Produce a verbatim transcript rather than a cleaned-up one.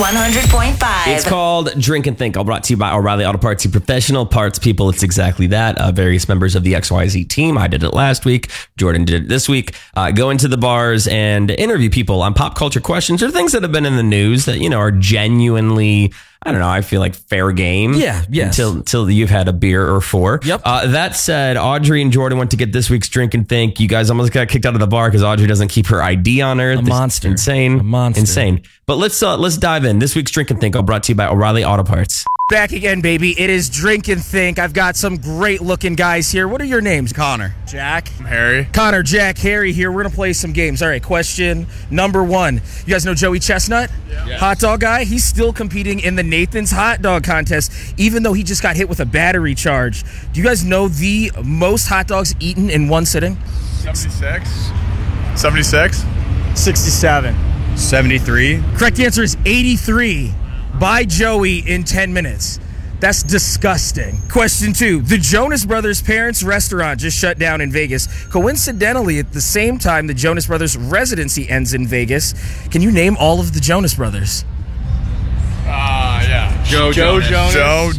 one hundred point five. It's called Drink and Think, all brought to you by O'Reilly Auto Parts, your professional parts people. It's exactly that. Uh, various members of the X Y Z team. I did it last week. Jordan did it this week. Uh, go into the bars and interview people on pop culture questions or things that have been in the news that, you know, are genuinely, I don't know, I feel like fair game. Yeah, yes. Until, until you've had a beer or four. Yep. Uh, that said, Audrey and Jordan went to get this week's Drink and Think. You guys almost got kicked out of the bar because Audrey doesn't keep her I D on her. A This- monster. Insane. A monster. Insane. But let's uh, let's dive in. This week's Drink and Think, all brought to you by O'Reilly Auto Parts. Back again, baby. It is Drink and Think. I've got some great looking guys here. What are your names? Connor. Jack. Harry. Connor, Jack, Harry here. We're going to play some games. All right, question number one. You guys know Joey Chestnut? Yeah. Hot dog guy. He's still competing in the Nathan's Hot Dog Contest, even though he just got hit with a battery charge. Do you guys know the most hot dogs eaten in one sitting? seventy-six. seventy-six. sixty-seven. seventy-three. Correct answer is eighty-three by Joey in ten minutes. That's disgusting. Question two. The Jonas Brothers' parents' restaurant just shut down in Vegas. Coincidentally, at the same time the Jonas Brothers' residency ends in Vegas. Can you name all of the Jonas Brothers? Ah, uh, yeah. Joe Joe Jonas. Jonas. Joe